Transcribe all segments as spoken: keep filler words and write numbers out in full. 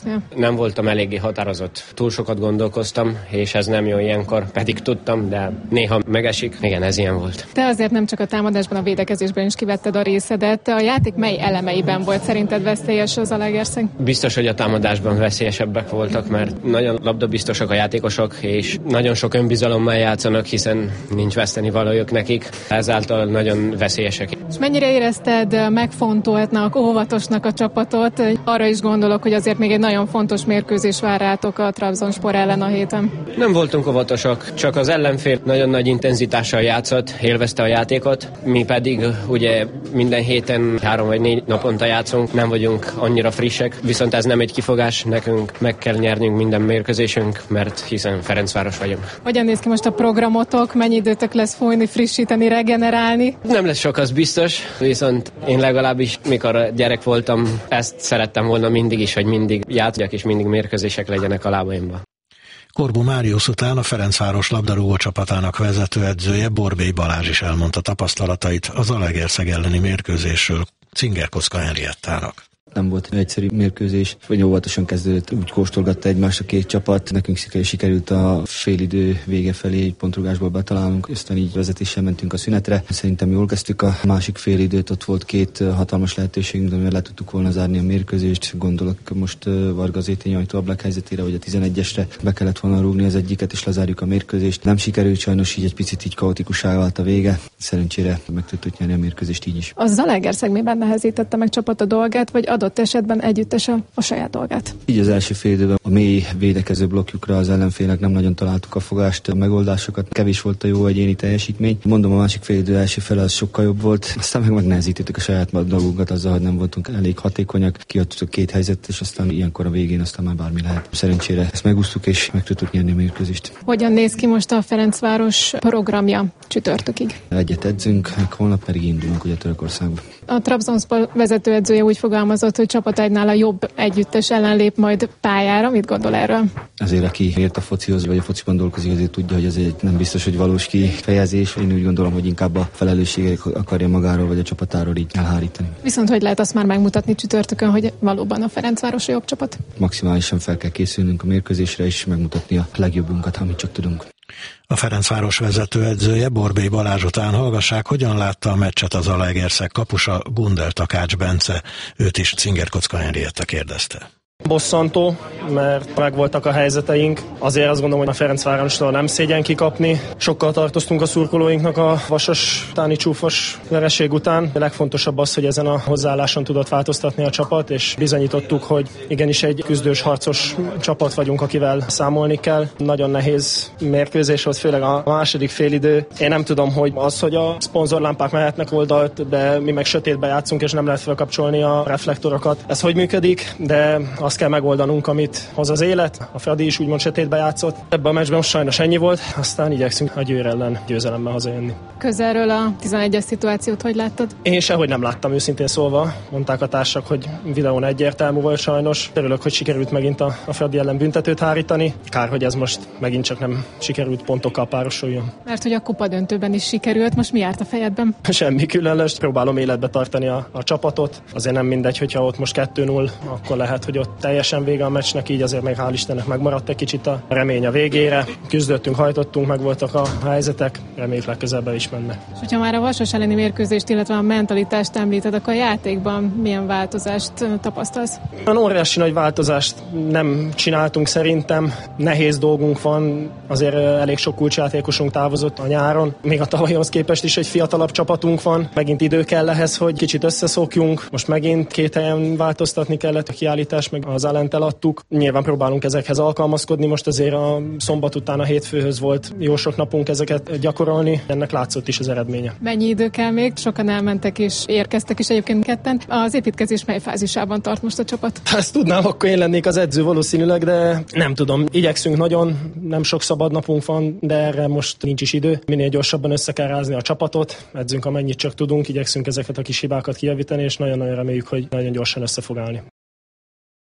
Ja. Nem voltam eléggé határozott. Túl sokat gondolkoztam, és ez nem jó ilyenkor, pedig tudtam, de néha megesik. Igen, ez ilyen volt. Te azért nem csak a támadásban, a védekezésben is kivetted a részedet. A játék mely elemeiben volt szerinted veszélyes az Zalaegerszeg? Biztos, hogy a támadásban veszélyesebbek voltak, mert nagyon labdabiztosak a játékosok, és nagyon sok önbizalommal játszanak, hiszen nincs veszteni valójuk nekik. Ezáltal nagyon veszélyesek. És mennyire érezted megfontoltnak, óvatosnak a csapatot? Arra is gondolok, hogy azért még egy nagyon fontos mérkőzés vár rátok a Trabzonspor ellen a héten. Nem voltunk óvatosak, csak az ellenfél nagyon nagy intenzitással játszott, élvezte a játékot, mi pedig ugye minden héten három vagy négy naponta játszunk, nem vagyunk annyira frissek, viszont ez nem egy kifogás, nekünk meg kell nyernünk minden mérkőzésünk, mert hiszen Ferencváros vagyunk. Hogyan néz ki most a programotok? Mennyi időtök lesz fújni, frissíteni, regenerálni? Nem lesz sok, az biztos, viszont én legalábbis, mikor gyerek voltam, ezt szerettem volna mindig is, hogy mindig játszjak és mindig mérkőzések legyenek a lábaimban. Korbu Máriusz után a Ferencváros labdarúgó csapatának vezetőedzője Borbély Balázs is elmondta tapasztalatait az Zalaegerszeg elleni mérkőzésről Cinger Kocka Henriettának. Nem volt egyszerű mérkőzés, vagy óvatosan kezdődött, úgy kóstolgatta egymást a két csapat. Nekünk sikerült a félidő vége felé egy pontrugásból betalálnunk, aztán így vezetéssel mentünk a szünetre. Szerintem jól kezdtük a másik félidőt, ott volt két hatalmas lehetőségünk, amivel le tudtuk volna zárni a mérkőzést. Gondolok most Varga Zétény ajtóablak helyzetére, vagy a tizenegyesre be kellett volna rúgni az egyiket, és lezárjuk a mérkőzést. Nem sikerült, sajnos így egy picit így kaotikussá vált a vége. Szerencsére meg tudtuk nyerni a mérkőzést így is. A Zalaegerszeg miben nehezítette meg csapat a dolgát, vagy adott esetben együttesen a saját dolgát? Így az első fél időben a mély védekező blokkjukra az ellenfélnek nem nagyon találtuk a fogást, a megoldásokat, kevés volt a jó egyéni teljesítmény. Mondom, a másik fél idő első fele az sokkal jobb volt, aztán meg megnehezítettük a saját dolgunkat azzal, hogy nem voltunk elég hatékonyak, kiadtuk két helyzetet, és aztán ilyenkor a végén aztán már bármi lehet. Szerencsére ezt megúsztuk, és meg tudtuk nyerni a mérkőzést. Hogyan néz ki most a Ferencváros programja csütörtökig? Egyet edzünk, meg holnap pedig indulunk ugye Törökországba. A Trabzonspor vezetőedzője úgy fogalmazott, hogy csapatágynál a jobb együttes ellen lép majd pályára. Mit gondol erről? Azért, aki ért a focihoz, vagy a fociban dolgozik, azért tudja, hogy ez egy nem biztos, hogy valós kifejezés. Én úgy gondolom, hogy inkább a felelősséget akarja magáról, vagy a csapatáról így elhárítani. Viszont hogy lehet azt már megmutatni csütörtökön, hogy valóban a Ferencváros a jobb csapat? Maximálisan fel kell készülnünk a mérkőzésre, és megmutatni a legjobbunkat, amit csak tudunk. A Ferencváros vezetőedzője Borbély Balázs után hallgassák, hogyan látta a meccset az Zalaegerszeg kapusa Gundel Takács Bence. Őt is Cinger Kocka Henrietta kérdezte. Bosszantó, mert megvoltak a helyzeteink. Azért azt gondolom, hogy a Ferencvárostól nem szégyen kikapni. Sokkal tartoztunk a szurkolóinknak a vasas, táni csúfos vereség után. A legfontosabb az, hogy ezen a hozzáálláson tudott változtatni a csapat, és bizonyítottuk, hogy igenis egy küzdős, harcos csapat vagyunk, akivel számolni kell. Nagyon nehéz mérkőzés volt, főleg a második félidő. Én nem tudom, hogy az, hogy a szponzorlámpák mehetnek oldalt, de mi meg sötétbe játszunk, és nem lehet felkapcsolni a reflektorokat. Ez hogy működik, de azt kell megoldanunk, amit hoz az élet. A Fradi is úgymond sötétbe játszott. Ebben a meccsben most sajnos ennyi volt, aztán igyekszünk a Győr ellen győzelemmel hazajönni. Közelről a tizenegyes szituációt hogy láttad? Én sehogy nem láttam, őszintén szólva. Mondták a társak, hogy videón egyértelmű volt sajnos. Örülök, hogy sikerült megint a, a Fradi ellen büntetőt hárítani. Kár, hogy ez most megint csak nem sikerült pontokkal párosuljon. Mert hogy a kupa döntőben is sikerült, most mi járt a fejedben? Semmi különös, próbálom életbe tartani a, a csapatot. Azért nem mindegy, hogyha ott most kettő null, akkor lehet, hogy ott teljesen vége a meccsnek, így azért meg hál' Istennek megmaradt egy kicsit a remény a végére. Küzdöttünk, hajtottunk, meg voltak a helyzetek, reméljük legközelebb is menne. És hogyha már a Vasas elleni mérkőzést, illetve a mentalitást említed, akkor a játékban milyen változást tapasztalsz? Olyan óriási nagy változást nem csináltunk szerintem. Nehéz dolgunk van, azért elég sok kulcsjátékosunk távozott a nyáron. Még a tavalyhoz képest is egy fiatalabb csapatunk van. Megint idő kell ehhez, hogy kicsit összeszokjunk. Most megint két helyen változtatni kellett a kiállítás, meg az ellent eladtuk. Nyilván próbálunk ezekhez alkalmazkodni, most azért a szombat után a hétfőhöz volt jó sok napunk ezeket gyakorolni, ennek látszott is az eredménye. Mennyi idő kell még? Sokan elmentek és érkeztek is egyébként ketten. Az építkezés mely fázisában tart most a csapat? Ha ezt tudnám, akkor én lennék az edző valószínűleg, de nem tudom. Igyekszünk nagyon, nem sok szabad napunk van, de erre most nincs is idő. Minél gyorsabban össze kell rázni a csapatot, edzünk amennyit csak tudunk, igyekszünk ezeket a kis hibákat kijavítani, és nagyon-nagyon reméljük, hogy nagyon gyorsan össze fog állni.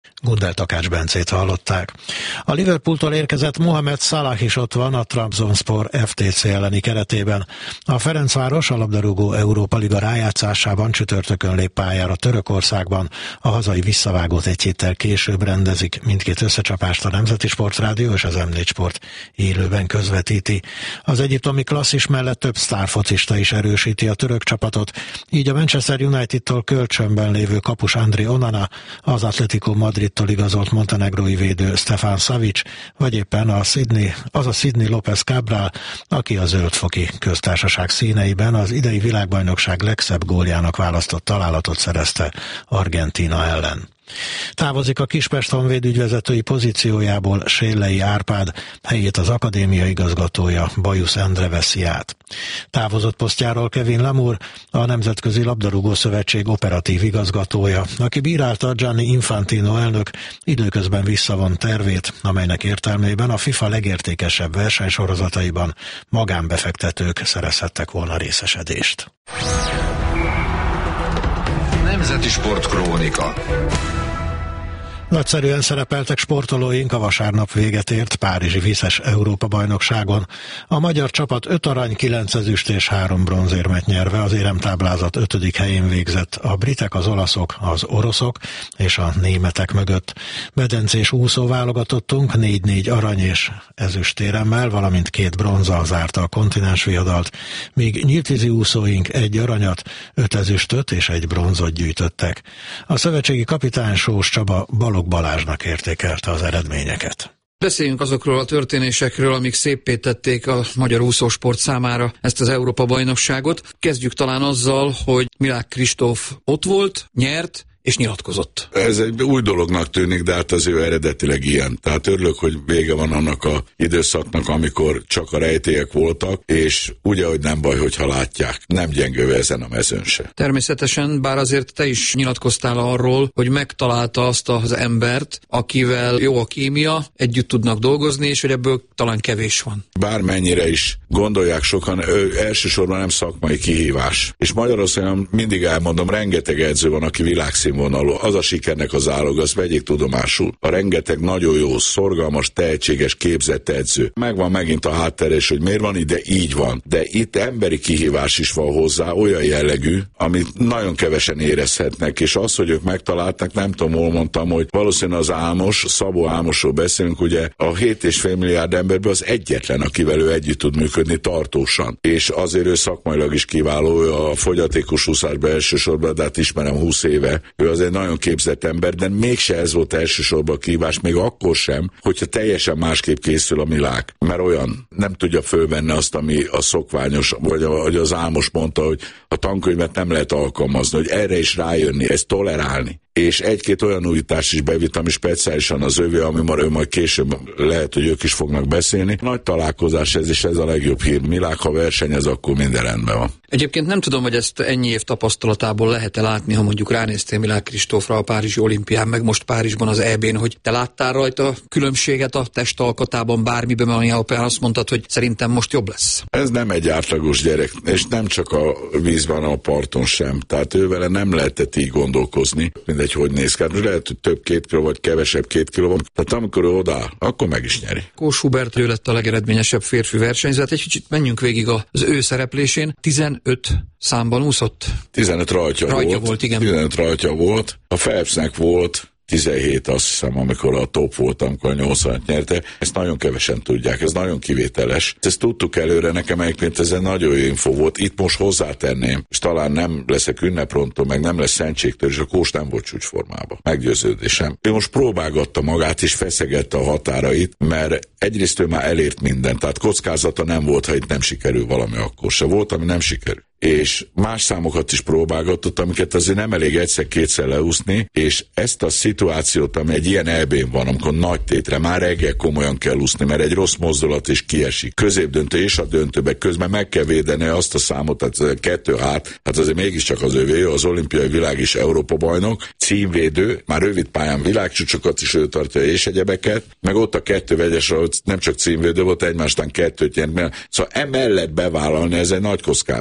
Gundel Takács Bencét hallották. A Liverpooltól érkezett Mohamed Salah is ott van a Trabzonspor ef té cé elleni keretében. A Ferencváros a labdarúgó Európa Liga rájátszásában csütörtökön lép pályára Törökországban. A hazai visszavágót egy héttel később rendezik. Mindkét összecsapást a Nemzeti Sportrádió és az em négy Sport élőben közvetíti. Az egyiptomi klasszis mellett több sztárfocista is erősíti a török csapatot, így a Manchester Unitedtól kölcsönben lévő kapus André Onana, az Atletico Madridtól igazolt montenegrói védő Stefan Savic, vagy éppen a Sydney, az a Sydney López Cabral, aki a zöldfoki köztársaság színeiben az idei világbajnokság legszebb góljának választott találatot szerezte Argentína ellen. Távozik a Kispest Honvéd ügyvezetői pozíciójából Séllei Árpád, helyét az akadémia igazgatója Bajusz Endre veszi át. Távozott posztjáról Kevin Lamour, a Nemzetközi Labdarúgó Szövetség operatív igazgatója, aki bírálta Gianni Infantino elnök időközben visszavont tervét, amelynek értelmében a FIFA legértékesebb versenysorozataiban magánbefektetők szerezhettek volna részesedést. Nemzeti Sport Krónika. Nagyszerűen szerepeltek sportolóink, a vasárnap véget ért párizsi vízes Európa-bajnokságon. A magyar csapat öt arany, kilenc ezüst és három bronzérmet nyerve az éremtáblázat ötödik helyén végzett, a britek, az olaszok, az oroszok és a németek mögött. Medencés úszó válogatottunk négy-négy arany és ezüstéremmel, valamint két bronzzal zárta a kontinens viadalt, míg nyíltvízi úszóink egy aranyat, öt ezüstöt és egy bronzot gyűjtöttek. A szövetségi kapitány Sós Csaba Balogh Balázsnak értékelte az eredményeket. Beszéljünk azokról a történésekről, amik széppé tették a magyar úszósport számára ezt az Európa-bajnokságot. Kezdjük talán azzal, hogy Milák Kristóf ott volt, nyert, és nyilatkozott. Ez egy új dolognak tűnik, de hát az ő eredetileg ilyen. Tehát örülök, hogy vége van annak a időszaknak, amikor csak a rejtélyek voltak, és ugye, hogy nem baj, hogyha látják. Nem gyengő ezen a mezőn se. Természetesen, bár azért te is nyilatkoztál arról, hogy megtalálta azt az embert, akivel jó a kémia, együtt tudnak dolgozni, és hogy ebből talán kevés van. Bármennyire is gondolják sokan, ő elsősorban nem szakmai kihívás. És Magyarországon mindig elmondom, rengeteg edző van, aki világszínvonalú. Az a sikernek az állog, azt vegyék tudomásul. A rengeteg nagyon jó, szorgalmas, tehetséges, képzett edző. Megvan megint a hátterés, hogy miért van ide, így van. De itt emberi kihívás is van hozzá, olyan jellegű, amit nagyon kevesen érezhetnek, és az, hogy ők megtalálták, nem tudom, hol mondtam, hogy valószínűleg az Álmos, Szabó Álmosról beszélünk, ugye a hét és fél milliárd emberből az egyetlen, akivel ő együtt tud működni tartósan. És azért ő szakmailag is kiváló, ő a fogyatékos úszásban elsősorban, de hát ismerem húsz éve. Ő az egy nagyon képzett ember, de mégse ez volt elsősorban a kihívás, még akkor sem, hogyha teljesen másképp készül a Milák. Mert olyan nem tudja fölvenni azt, ami a szokványos, vagy a, az Álmos mondta, hogy a tankönyvet nem lehet alkalmazni, hogy erre is rájönni, ezt tolerálni. És egy-két olyan újítást is bevitt, ami speciálisan az övé, ami már ő majd később lehet, hogy ők is fognak beszélni. Nagy találkozás ez, és ez a legjobb hír. Milák, ha versenyez, akkor minden rendben van. Egyébként nem tudom, hogy ezt ennyi év tapasztalatából lehet-e látni, ha mondjuk ránéztél Milák Kristófra a párizsi olimpián, meg most Párizsban az é bén, hogy te láttál rajta különbséget a testalkatában, bármiben, ami alapján azt mondtad, hogy szerintem most jobb lesz. Ez nem egy átlagos gyerek, és nem csak a vízben, a parton sem. Tehát ővele nem lehetett így gondolkozni, mindegy, hogy néz ki. Lehet, hogy több két kiló, vagy kevesebb két kiló van. Tehát amikor ő odáll, akkor meg is nyeri. Kós Hubert, ő lett a legeredményesebb férfi versenyző. Hát egy kicsit menjünk végig az ő szereplésén. tizenöt számban úszott. tizenöt rajtja, rajtja volt. volt, igen. tizenöt rajtja volt. A Phelpsnek volt tizenhét, azt hiszem, amikor a top volt, amikor a nyolcvanat nyerte. Ezt nagyon kevesen tudják, ez nagyon kivételes. Ezt tudtuk előre, nekem egyébként ez egy nagyon jó info volt. Itt most hozzátenném, és talán nem leszek ünneprontó, meg nem lesz szentségtől, és a Kós nem volt csúcsformában. Meggyőződésem. Ő most próbálgatta magát, és feszegette a határait, mert egyrészt ő már elért mindent, tehát kockázata nem volt, ha itt nem sikerül valami, akkor se volt, ami nem sikerül. És más számokat is próbálgatott, amiket azért nem elég egyszer-kétszer leúszni, és ezt a szituációt, ami egy ilyen é bén van, amikor nagy tétre már reggel komolyan kell úszni, mert egy rossz mozdulat is kiesik. Középdöntő és a döntőbe közben meg kell védeni azt a számot, tehát kettő hát, hát azért mégiscsak az övé, az olimpiai világ is Európa bajnok, címvédő, már rövid pályán világcsúcsokat is ő tartja és egyebeket, meg ott a kettő vegyes, hogy nem csak címvédő volt, egymástán kettőt nyert, szóval emellett bevállalni, ez egy nagy kockázat volt.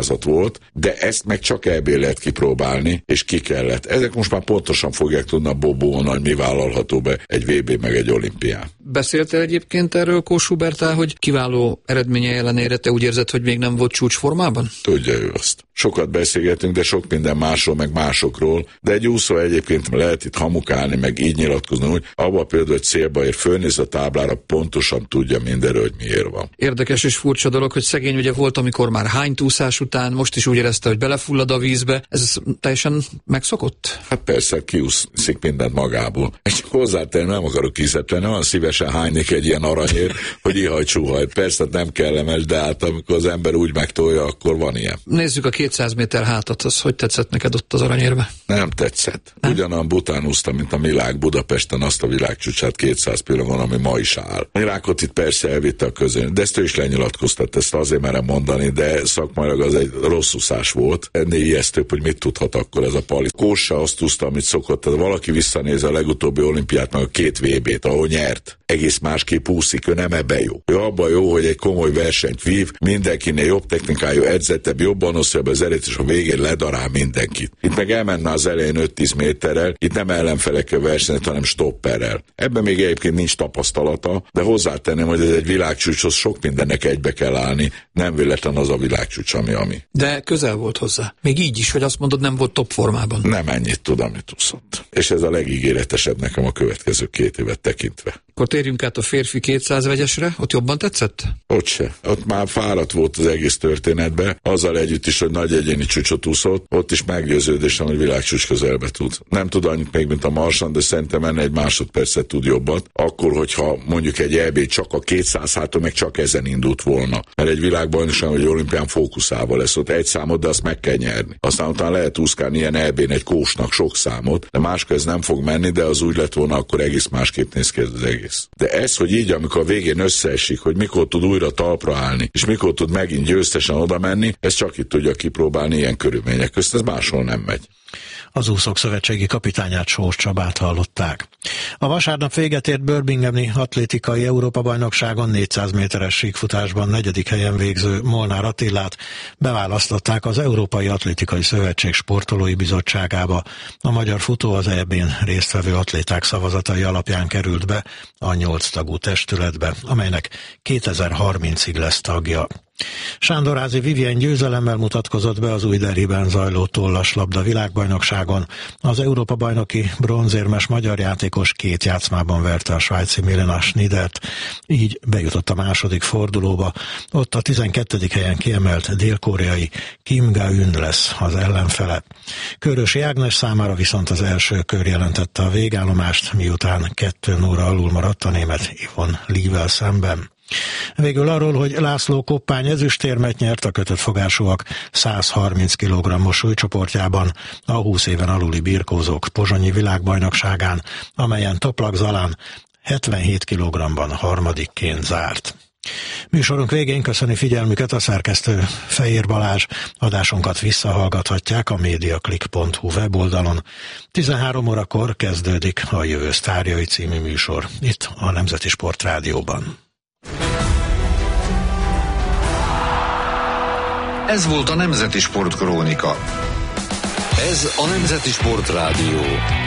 volt, de ezt meg csak ebből lehet kipróbálni, és ki kellett. Ezek most már pontosan fogják tudni a Bobón, hogy mi vállalható be egy vé bé meg egy olimpián. Beszéltél egyébként erről Kós Huberttel, hogy kiváló eredménye ellenére te úgy érzed, hogy még nem volt csúcsformában? Tudja ő azt. Sokat beszélgetünk, de sok minden másról, meg másokról, de egy úszó egyébként lehet itt hamukálni, meg így nyilatkozni, hogy abban például, hogy célba ér, fölnéz a táblára, pontosan tudja mindenről, hogy miért van. Érdekes és furcsa dolog, hogy szegény ugye volt, amikor már hány túszás után, most is úgy érezte, hogy belefullad a vízbe. Ez teljesen megszokott? Hát persze, kiúszik mindent magából. És hozzátenni nem akarok kiszedni, olyan szívesen hánynék egy ilyen aranyért, hogy ihaj-csuhaj. Persze nem kellemes, de hát amikor az ember úgy megtolja, akkor van ilyen. Nézzük a kétszáz méter hátat, az hogy tetszett neked ott az aranyérbe? Nem tetszett. Nem? Ugyanolyan bután úsztam, mint a Milák Budapesten, azt a világcsúcsát kétszáz pillangon, ami ma is áll. Milákot itt persze elvitte a közön, de ezt ő is lenyilatkoztat, ezt azért merem mondani, de szakmailag az egy rossz úszás volt. Ennél ijesztőbb, hogy mit tudhat akkor ez a Pali. Kóssa azt úszta, amit szokott, tehát valaki visszanéz a legutóbbi olimpiát, meg a két vé bét, ahol nyert. Egész másképp úszik, ő nem ebben jó. Ő abban jó, hogy egy komoly versenyt vív, mindenkinél jobb technikájú, edzettebb, jobban osztja be az erőt, és a végén ledarál mindenkit. Itt meg elmenne az elején öt-tíz méterrel, itt nem ellenfelekkel versenyt, hanem stopperrel. Ebben még egyébként nincs tapasztalata, de hozzátenném, hogy ez egy világcsúcshoz sok mindennek egybe kell állni, nem véletlen az a világcsúcs, ami ami. De közel volt hozzá. Még így is, hogy azt mondod, nem volt top formában. Nem ennyit tud, amit úszott. És ez a legígéretesebb nekem a következő két évet tekintve. Akkor térjünk át a férfi kétszáz vegyesre, ott jobban tetszett? Ott se. Ott már fáradt volt az egész történetbe, azzal együtt is, hogy nagy egyéni csúcsot úszott, ott is meggyőződésem, hogy világcsúcs közelbe tud. Nem tud annyit még, mint a Marsan, de szerintem ennél egy másodpercet tud jobbat. Akkor, hogyha mondjuk egy é bé csak a kétszáz háton meg csak ezen indult volna. Mert egy világbajnokság, hogy olimpián fókuszával lesz ott egy számot, de azt meg kell nyerni. Aztán utána lehet úszkálni ilyen é bén egy Kósnak sok számot, de máskor ez nem fog menni, de az úgy lett volna, akkor egész másképp néz ki az egész. De ez, hogy így, amikor a végén összeesik, hogy mikor tud újra talpra állni, és mikor tud megint győztesen oda menni, ez csak itt tudja kipróbálni ilyen körülmények közt, ez máshol nem megy. Az úszók szövetségi kapitányát, Sós Csabát hallották. A vasárnap véget ért Birminghami atlétikai Európa-bajnokságon négyszáz méteres síkfutásban negyedik helyen végző Molnár Attilát beválasztották az Európai Atlétikai Szövetség sportolói bizottságába. A magyar futó az é bén résztvevő atléták szavazatai alapján került be a nyolc tagú testületbe, amelynek kétezer-harmincig lesz tagja. Sándorházy Vivien győzelemmel mutatkozott be az új Delhiben zajló tollaslabda világbajnokságon. Az Európa-bajnoki bronzérmes magyar játékos két játszmában verte a svájci Milena Schneidert, így bejutott a második fordulóba. Ott a tizenkettedik helyen kiemelt dél-koreai Kim Ga-eun lesz az ellenfele. Körösi Ágnes számára viszont az első kör jelentette a végállomást, miután kettő óra alul maradt a német Yvonne Lee-vel szemben. Végül arról, hogy László Koppány ezüstérmet nyert a kötött fogásúak száz harminc kilogrammos súlycsoportjában a húsz éven aluli birkózók pozsonyi világbajnokságán, amelyen Toplak Zalán hetvenhét kilogramban harmadikként zárt. Műsorunk végén köszöni figyelmüket a szerkesztő Fejér Balázs. Adásunkat visszahallgathatják a mediaclick pont hu weboldalon. tizenhárom órakor kezdődik a Jövő sztárjai című műsor itt a Nemzeti Sportrádióban. Ez volt a Nemzeti Sportkrónika. Ez a Nemzeti Sportrádió.